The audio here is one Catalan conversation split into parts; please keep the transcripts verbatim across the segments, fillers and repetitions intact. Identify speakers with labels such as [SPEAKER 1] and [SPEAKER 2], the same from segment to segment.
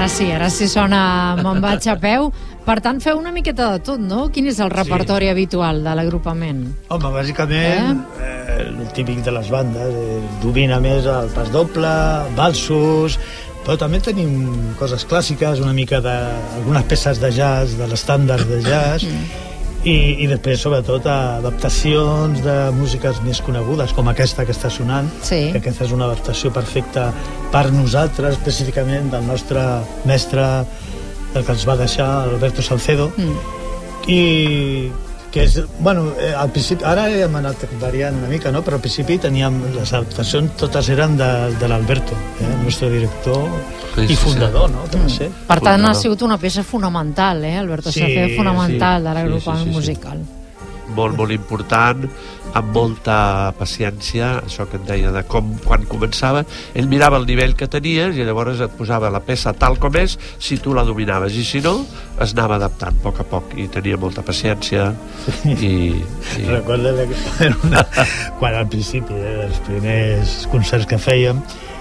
[SPEAKER 1] Ara sí, ara sí sona Me'n vaig a peu. Per tant, feu una miqueta de tot, no? Quin és el repertori sí. habitual de l'agrupament?
[SPEAKER 2] Home, bàsicament, eh? eh, el típic de les bandes, eh, domina més el pas doble, valsos, però també tenim coses clàssiques, una mica de... algunes peces de jazz, de l'estàndard de jazz, mm. i, i després, sobretot, adaptacions de músiques més conegudes, com aquesta que està sonant,
[SPEAKER 1] sí.
[SPEAKER 2] que aquesta és una adaptació perfecta per nosaltres, específicament del nostre mestre, el que ens va deixar, Alberto Salcedo, mm. i que és, bueno, al principi, ara hem anat variant una mica, no? Però al principi teníem, les adaptacions totes eren de, de l'Alberto, eh? el nostre director sí, i fundador, sí. no? Que va ser.
[SPEAKER 1] Mm. Per tant, ha sigut una peça fonamental, eh? Alberto
[SPEAKER 2] sí,
[SPEAKER 1] Salcedo, fonamental
[SPEAKER 3] sí,
[SPEAKER 1] de l'agrupament
[SPEAKER 3] sí, sí, sí,
[SPEAKER 1] musical.
[SPEAKER 3] Molt, molt important, amb molta paciència, això que et deia de com, quan començava, ell mirava el nivell que tenies i llavors et posava la peça tal com és si tu la dominaves, i si no es anava adaptant a poc a poc, i tenia molta paciència i... i...
[SPEAKER 2] Recordo que una, quan al principi, eh, els primers concerts que fèiem,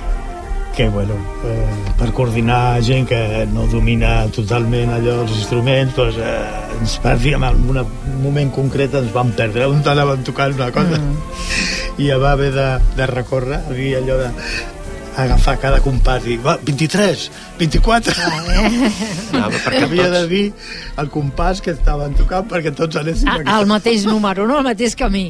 [SPEAKER 2] que bueno, eh, per coordinar gent que no domina totalment allò, els instruments, doncs eh, ens perdíem en un moment concret, ens vam perdre on anàvem tocant una cosa mm. i ja va haver de, de recórrer, havia allò de agafar cada compàs i va, vint-i-tres, vint-i-quatre
[SPEAKER 3] no, perquè
[SPEAKER 2] havia
[SPEAKER 3] tots...
[SPEAKER 2] de dir el compàs que estaven tocant perquè tots anéssim
[SPEAKER 1] a, al mateix número, no? Al mateix camí.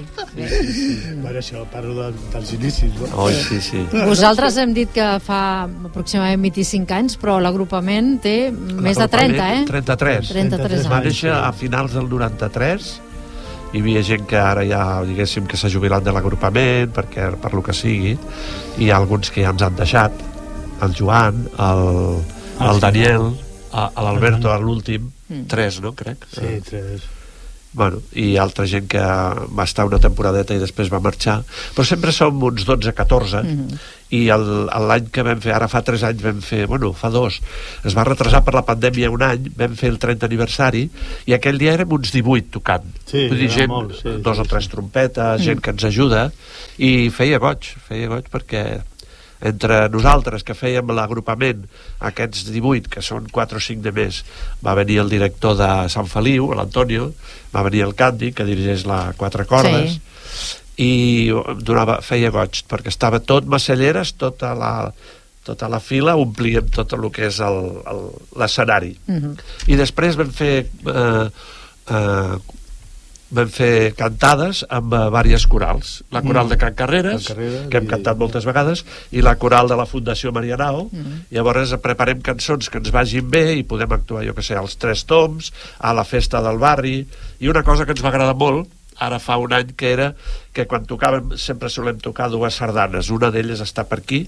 [SPEAKER 2] Bueno, això parlo de, dels inicis, no?
[SPEAKER 3] Oh, sí, sí.
[SPEAKER 1] Vosaltres hem dit que fa aproximadament vint-i-cinc anys, però l'agrupament té més de trenta, eh?
[SPEAKER 3] trenta-tres.
[SPEAKER 1] trenta-tres
[SPEAKER 3] Va
[SPEAKER 1] anys.
[SPEAKER 3] néixer a finals del noranta-tres. Hi havia gent que ara ja, diguéssim, que s'ha jubilat de l'agrupament, perquè per lo que sigui, i hi ha alguns que ja ens han deixat, el Joan, el, el Daniel, l'Alberto, l'últim, mm. tres, no, crec?
[SPEAKER 2] Sí, tres.
[SPEAKER 3] Bueno, i altra gent que va estar una temporadeta i després va marxar, però sempre som uns dotze catorze, mm-hmm. i l'any que vam fer, ara fa tres anys vam fer, bueno, fa dos, es va retrasar per la pandèmia un any, vam fer el trenta aniversari, i aquell dia érem uns divuit tocant.
[SPEAKER 2] Sí,
[SPEAKER 3] vull dir, gent,
[SPEAKER 2] molt, sí,
[SPEAKER 3] dos
[SPEAKER 2] sí,
[SPEAKER 3] o tres
[SPEAKER 2] sí.
[SPEAKER 3] trompetes,
[SPEAKER 1] mm.
[SPEAKER 3] gent que ens ajuda, i feia goig, feia goig perquè entre nosaltres que fèiem l'agrupament, aquests divuit, que són quatre o cinc de més, va venir el director de Sant Feliu, l'Antonio, va venir el Candy, que dirigeix la Quatre Cordes, sí. i donava, feia goig, perquè estava tot Macelleres, tota la, tota la fila, omplíem tot el que és l'escenari. Mm-hmm. I després vam fer... Eh, eh, vam fer cantades amb uh, diverses corals, la coral mm. de Can Carreras, Carrera, que hem i... cantat moltes vegades, i la coral de la Fundació Marianao. Mm. Llavors preparem cançons que ens vagin bé i podem actuar, jo que sé, als Tres Toms, a la festa del barri, i una cosa que ens va agradar molt ara fa un any, que era que quan tocàvem sempre solem tocar dues sardanes, una d'elles està per aquí,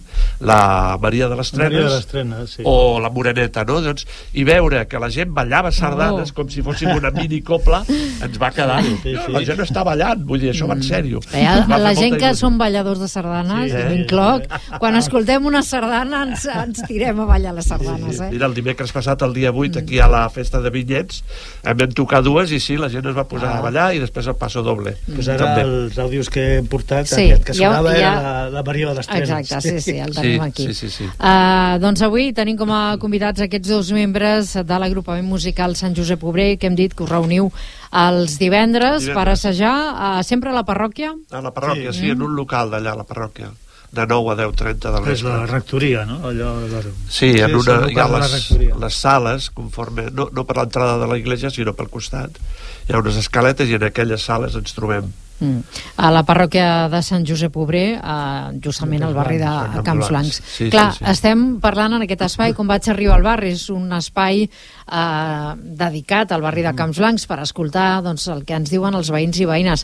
[SPEAKER 3] la Maria de les Trenes,
[SPEAKER 2] sí.
[SPEAKER 3] o la Moreneta, no? Doncs, i veure que la gent ballava sardanes oh. com si fóssim una minicopla, ens va quedar sí, sí. la gent està ballant, vull dir, això va en sèrio.
[SPEAKER 1] Eh, la la gent que són balladors de sardanes, sí, eh? m'incloc, quan escoltem una sardana ens, ens tirem a ballar les sardanes. Eh?
[SPEAKER 3] Mira, el dimecres passat, el dia vuit, aquí a la festa de Vinyets, em vam tocar dues i sí, la gent es va posar ah. a ballar i després el passo doble.
[SPEAKER 2] Pues ara també. Els àudios que hem portat, sí, aquest que sonava ja, ja... era la, la Maria de les Trenes.
[SPEAKER 1] Exacte, sí, sí, el tenim
[SPEAKER 3] sí,
[SPEAKER 1] aquí.
[SPEAKER 3] Sí, sí, sí.
[SPEAKER 1] Uh, doncs avui tenim com a convidats aquests dos membres de l'agrupament musical Sant Josep Obrer, que hem dit que us reuniu els divendres, divendres. per assajar uh, sempre a la parròquia?
[SPEAKER 3] A la parròquia, sí, sí mm. en un local d'allà a la parròquia, de nou a deu trenta del vespre.
[SPEAKER 2] És la rectoria, no? Allò,
[SPEAKER 3] sí, en una,
[SPEAKER 2] sí,
[SPEAKER 3] hi ha les, les sales, conforme, no, no per l'entrada de la iglesia, sinó pel costat. Hi ha unes escaletes i en aquelles sales ens trobem.
[SPEAKER 1] Mm. A la parròquia de Sant Josep Obrer, uh, justament al barri de Camps Blancs.
[SPEAKER 3] Sí,
[SPEAKER 1] Clar,
[SPEAKER 3] sí, sí.
[SPEAKER 1] estem parlant en aquest espai, com vaig arribar al barri, és un espai uh, dedicat al barri de Camps Blancs per escoltar doncs, el que ens diuen els veïns i veïnes.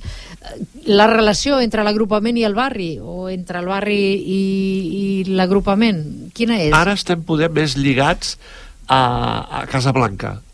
[SPEAKER 1] La relació entre l'agrupament i el barri, o entre el barri i, i l'agrupament, quina és?
[SPEAKER 3] Ara estem poder més lligats a, a Casablanca.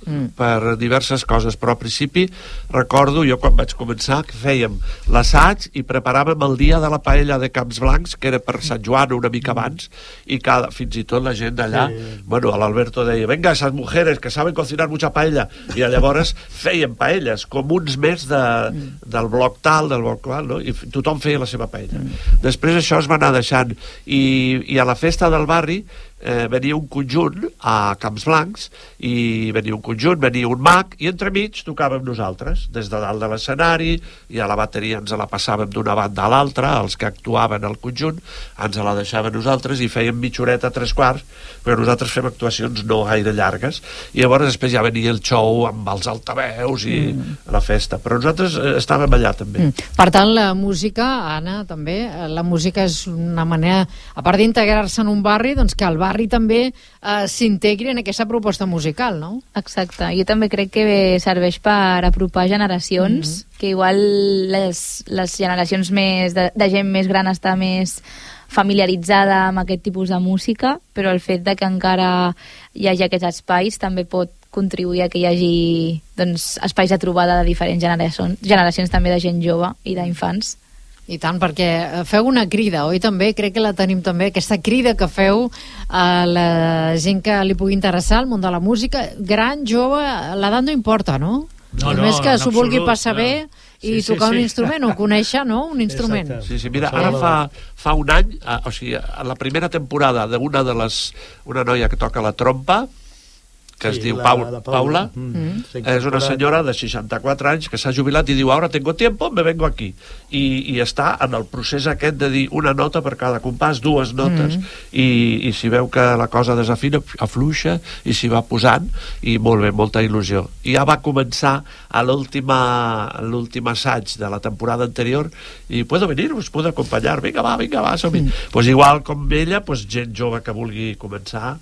[SPEAKER 3] mm. per diverses coses, però al principi recordo, jo quan vaig començar, que fèiem l'assaig i preparàvem el dia de la paella de Camps Blancs, que era per Sant Joan una mica abans, i cada, fins i tot la gent d'allà, sí. bueno, l'Alberto deia, venga, esas mujeres que saben cocinar mucha paella, i llavors fèiem paelles, com uns més de, del bloc tal, del bloc qual, no? I tothom feia la seva paella. Mm. Després això es va anar deixant, i, i a la festa del barri eh, venia un conjunt a Camps Blancs, i venia un conjunt, venia un mag, i entremig tocàvem nosaltres, des de dalt de l'escenari, i a la bateria ens la passàvem d'una banda a l'altra, els que actuaven al conjunt ens la deixaven nosaltres, i fèiem mitja horeta, tres quarts, perquè nosaltres fem actuacions no gaire llargues, i llavors després ja venia el show amb els altaveus i mm. la festa, però nosaltres eh, estàvem allà també.
[SPEAKER 1] Mm. Per tant, la música, Anna, també, la música és una manera, a part d'integrar-se en un barri, doncs que el barri també eh, s'integri en aquesta proposta musical, no?
[SPEAKER 4] Exacte, jo també crec que serveix per apropar generacions, mm-hmm. que igual les, les generacions més de, de gent més gran està més familiaritzada amb aquest tipus de música, però el fet de que encara hi hagi aquests espais també pot contribuir a que hi hagi doncs, espais de trobada de diferents generacions, generacions també de gent jove i d'infants.
[SPEAKER 1] I tant, perquè feu una crida, oi? També crec que la tenim també, aquesta crida que feu a la gent que li pugui interessar el món de la música, gran, jove, l'edat no importa, no?
[SPEAKER 2] No,
[SPEAKER 1] només
[SPEAKER 2] no,
[SPEAKER 1] que s'ho vulgui
[SPEAKER 2] absolut,
[SPEAKER 1] passar
[SPEAKER 2] no.
[SPEAKER 1] bé i
[SPEAKER 2] sí,
[SPEAKER 1] tocar
[SPEAKER 2] sí,
[SPEAKER 1] un
[SPEAKER 2] sí.
[SPEAKER 1] instrument, o conèixer, no? Un instrument.
[SPEAKER 2] Exacte.
[SPEAKER 3] Sí, sí, mira, ara fa, fa un any, a, o sigui, a la primera temporada d'una de les... una noia que toca la trompa, que sí, es diu la, Pau, la Paula, Paula. Mm. Sí, és una senyora de seixanta-quatre anys que s'ha jubilat i diu, ara tengo tiempo, me vengo aquí, i, i està en el procés aquest de dir una nota per cada compàs, dues notes, mm. i, i si veu que la cosa desafina, afluixa, i s'hi va posant, i molt bé, molta il·lusió. I ja va començar a l'última a l'últim assaig de la temporada anterior, i puedo venir, us puedo acompanyar, vinga va, vinga va, som-hi. Mm. Pues igual com ella, pues gent jove que vulgui començar,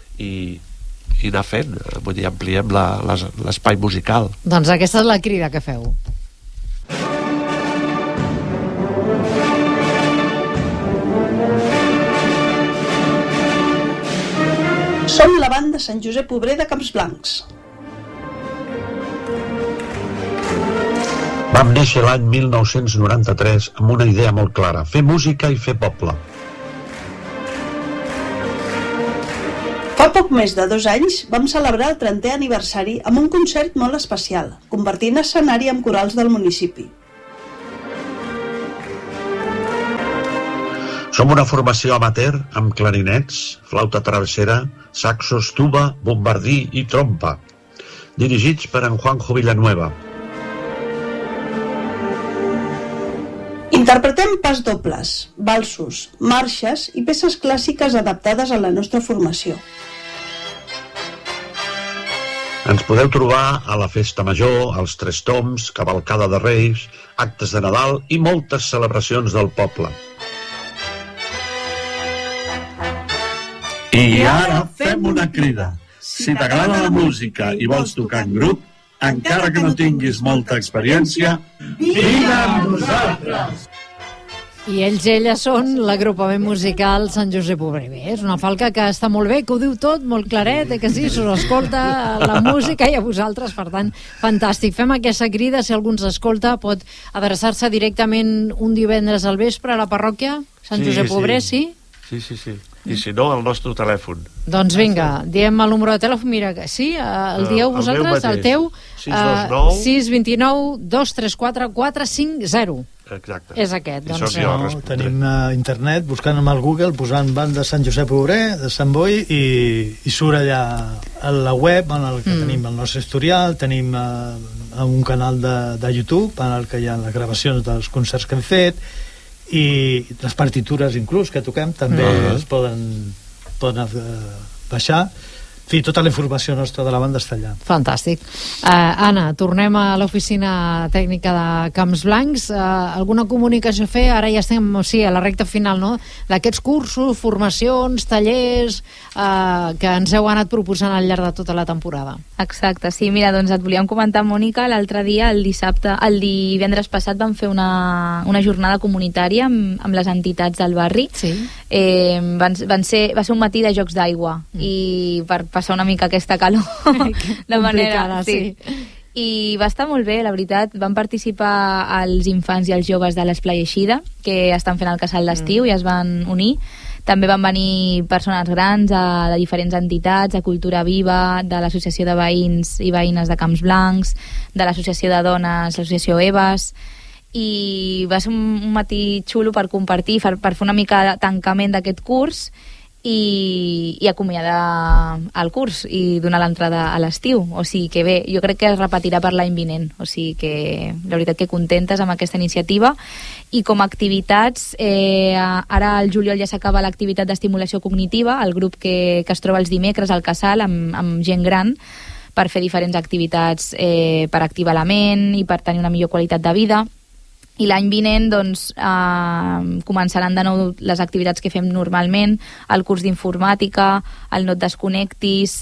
[SPEAKER 3] i i anar fent, vull dir, ampliem l'espai musical.
[SPEAKER 1] Doncs aquesta és la crida que feu.
[SPEAKER 5] Som la banda Sant Josep Obrer de Camps Blancs.
[SPEAKER 6] Vam néixer l'any mil nou-cents noranta-tres amb una idea molt clara, fer música i fer poble.
[SPEAKER 5] Fa poc més de dos anys vam celebrar el trentè aniversari amb un concert molt especial, convertint escenari amb corals del municipi.
[SPEAKER 6] Som una formació amateur amb clarinets, flauta travessera, saxos, tuba, bombardí i trompa, dirigits per en Juanjo Villanueva.
[SPEAKER 5] Interpretem pas dobles, valsos, marxes i peces clàssiques adaptades a la nostra formació.
[SPEAKER 6] Ens podeu trobar a la Festa Major, als Tres Tombs, Cavalcada de Reis, actes de Nadal i moltes celebracions del poble. I ara fem una crida. Si t'agrada la música i vols tocar en grup, encara que no tinguis molta experiència, vine amb nosaltres!
[SPEAKER 1] I ells, elles són l'agrupament musical Sant Josep Obrer. És una falca que està molt bé, que ho diu tot, molt claret, eh, que sí, s'us escolta la música i a vosaltres, per tant, fantàstic. Fem aquesta crida, si algú ens escolta, pot adreçar-se directament un divendres al vespre a la parròquia Sant sí, Josep Obrer, sí?
[SPEAKER 3] Sí, sí, sí. I si no, el nostre telèfon.
[SPEAKER 1] Doncs vinga, diem el número de telèfon, mira, sí, el dieu uh, vosaltres, el, el teu, sis dos nou, dos tres quatre, quatre cinc zero.
[SPEAKER 3] Exacte.
[SPEAKER 1] És aquest.
[SPEAKER 3] I
[SPEAKER 1] doncs,
[SPEAKER 3] jo
[SPEAKER 2] no, tenim uh, internet, buscant amb el Google, posant banda Sant Josep Obrer de Sant Boi, i, i surt allà a la web en el que mm. tenim el nostre historial, tenim uh, un canal de, de YouTube en el que hi ha les gravacions dels concerts que hem fet, i les partitures inclús que toquem també mm. es poden, poden uh, baixar. En fi, tota la informació nostra de la banda està allà.
[SPEAKER 1] Fantàstic. Uh, Anna, tornem a l'oficina tècnica de Camps Blancs. Uh, alguna comunicació a fer? Ara ja estem, o sigui, a la recta final, no?, d'aquests cursos, formacions, tallers uh, que ens heu anat proposant al llarg de tota la temporada.
[SPEAKER 4] Exacte, sí. Mira, doncs et volíem comentar, Mònica, l'altre dia, el dissabte, el divendres passat vam fer una, una jornada comunitària amb, amb les entitats del barri.
[SPEAKER 1] Sí.
[SPEAKER 4] Eh, van, van ser, va ser un matí de jocs d'aigua mm. i per passar una mica aquesta calor de manera... Sí. sí. I va estar molt bé, la veritat. Van participar els infants i els joves de l'Esplai Eixida, que estan fent el casal d'estiu mm. i es van unir. També van venir persones grans de diferents entitats, de Cultura Viva, de l'Associació de Veïns i Veïnes de Camps Blancs, de l'Associació de Dones, l'Associació Eves, i va ser un matí xulo per compartir, per, per fer una mica de tancament d'aquest curs i, i acomiadar el curs i donar l'entrada a l'estiu. O sigui que bé, jo crec que es repetirà per l'any vinent. O sigui que la veritat que contentes amb aquesta iniciativa. I com a activitats, eh, ara al juliol ja s'acaba l'activitat d'estimulació cognitiva, el grup que, que es troba els dimecres al Casal amb, amb gent gran per fer diferents activitats eh, per activar la ment i per tenir una millor qualitat de vida. I l'any vinent doncs, eh, començaran de nou les activitats que fem normalment, el curs d'informàtica, el No et desconnectis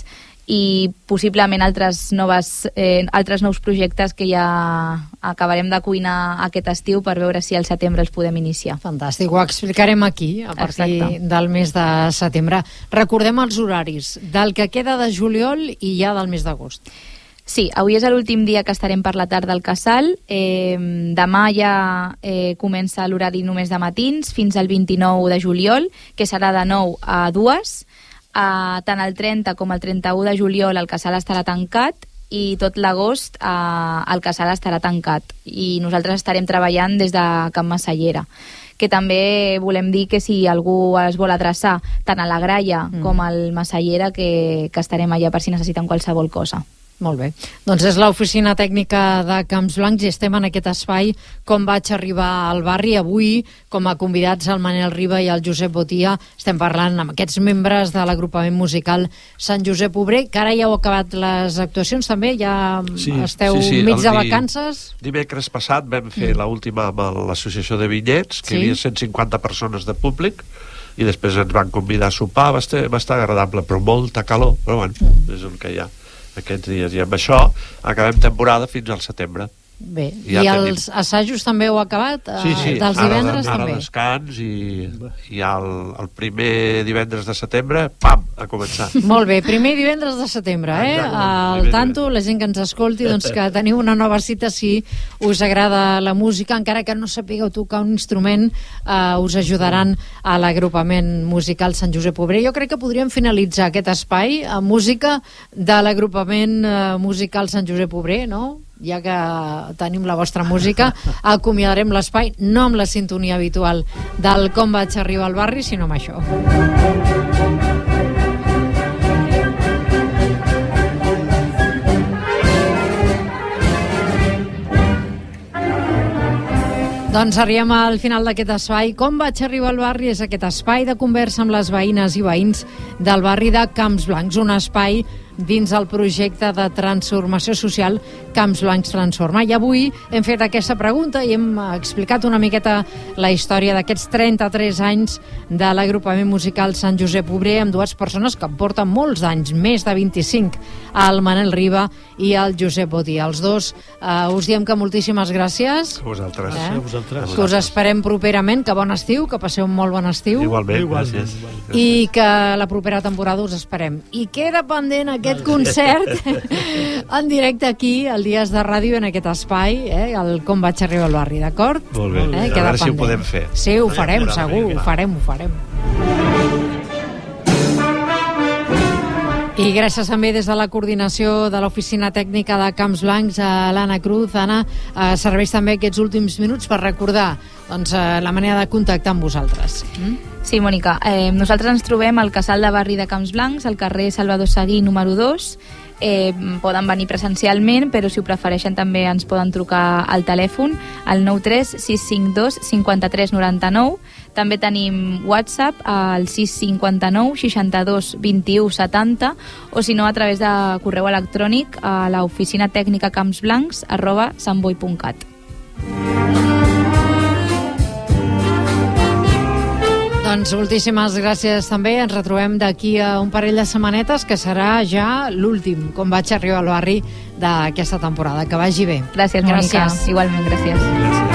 [SPEAKER 4] i possiblement altres, noves, eh, altres nous projectes que ja acabarem de cuinar aquest estiu per veure si al setembre els podem iniciar.
[SPEAKER 1] Fantàstic, ho explicarem aquí a partir Exacte. del mes de setembre. Recordem els horaris del que queda de juliol i ja del mes d'agost.
[SPEAKER 4] Sí, avui és l'últim dia que estarem per la tarda al Casal. Eh, demà ja eh, comença l'horari només de matins fins al vint-i-nou de juliol, que serà de nou a dues. Uh, tant el trenta com el trenta-u de juliol el Casal estarà tancat i tot l'agost uh, el Casal estarà tancat i nosaltres estarem treballant des de Can Massallera, que també volem dir que si algú es vol adreçar tant a la Graia mm. com al Massallera que, que estarem allà per si necessiten qualsevol cosa.
[SPEAKER 1] Molt bé. Doncs és l'oficina tècnica de Camps Blancs i estem en aquest espai Com vaig arribar al barri. Avui, com a convidats, el Manel Riba i el Josep Botia, estem parlant amb aquests membres de l'agrupament musical Sant Josep Obrer, que ara ja heu acabat les actuacions també, ja sí, esteu sí, sí. mig de vacances.
[SPEAKER 3] Di, dimecres passat vam fer mm. l'última amb l'Associació de Vinyets, que sí? hi havia cent cinquanta persones de públic, i després ens van convidar a sopar. Va estar, va estar agradable, però molta calor, però bueno, mm. és el que hi ha aquests dies, i amb això acabem temporada fins al setembre.
[SPEAKER 1] Bé, ja i tenim... els assajos també heu acabat?
[SPEAKER 3] Sí, sí,
[SPEAKER 1] dels
[SPEAKER 3] ara,
[SPEAKER 1] divendres
[SPEAKER 3] ara
[SPEAKER 1] també?
[SPEAKER 3] descans i, i el, el primer divendres de setembre, pam, a començar.
[SPEAKER 1] Molt bé, primer divendres de setembre, eh? Al tanto, la gent que ens escolti, doncs que teniu una nova cita si us agrada la música, encara que no sapigueu tocar un instrument, eh, us ajudaran a l'agrupament musical Sant Josep Obrer. Jo crec que podríem finalitzar aquest espai amb música de l'agrupament eh, musical Sant Josep Obrer, no? Ja que tenim la vostra música, acomiadarem l'espai no amb la sintonia habitual del Com vaig arribar al barri, sinó amb això. Doncs arribem al final d'aquest espai. Com vaig arribar al barri és aquest espai de conversa amb les veïnes i veïns del barri de Camps Blancs, un espai dins el projecte de transformació social Camps Blancs Transforma. I avui hem fet aquesta pregunta i hem explicat una miqueta la història d'aquests trenta-tres anys de l'agrupament musical Sant Josep Obrer amb dues persones que porten molts anys, més de vint-i-cinc, el Manel Riba i el Josep Botia. Els dos eh, us diem que moltíssimes gràcies.
[SPEAKER 3] A vosaltres.
[SPEAKER 2] Eh? A vosaltres.
[SPEAKER 1] Que us esperem properament, que bon estiu, que passeu un molt bon estiu.
[SPEAKER 3] Igualment,
[SPEAKER 2] Igualment.
[SPEAKER 3] gràcies. gràcies.
[SPEAKER 1] I que la propera temporada us esperem. I queda pendent aquest concert en directe aquí, al Dies de Ràdio, en aquest espai, eh, el Com vaig arribar al barri, d'acord?
[SPEAKER 3] Molt bé,
[SPEAKER 1] Eh,
[SPEAKER 3] a
[SPEAKER 1] queda
[SPEAKER 3] veure si ho
[SPEAKER 1] pendent.
[SPEAKER 3] podem fer.
[SPEAKER 1] Sí, ho farem, segur, ho farem, ho farem. I gràcies també des de la coordinació de l'Oficina Tècnica de Camps Blancs a l'Anna Cruz. Anna, eh, serveix també aquests últims minuts per recordar doncs, eh, la manera de contactar amb vosaltres. Mm?
[SPEAKER 4] Sí, Mònica, eh, nosaltres ens trobem al Casal de Barri de Camps Blancs, al carrer Salvador Seguí número dos. Eh, poden venir presencialment, però si ho prefereixen també ens poden trucar al telèfon al nou tres sis cinc dos cinc tres nou nou. També tenim WhatsApp al sis cinc nou seixanta-dos vint-i-u setanta, o si no a través de correu electrònic a l'oficina tècnica campsblancs arroba santboi punt cat.
[SPEAKER 1] Doncs moltíssimes gràcies també. Ens retrobem d'aquí a un parell de setmanetes, que serà ja l'últim Com vaig arribar al barri d'aquesta temporada. Que vagi bé.
[SPEAKER 4] Gràcies, Mònica. Igualment, gràcies. gràcies.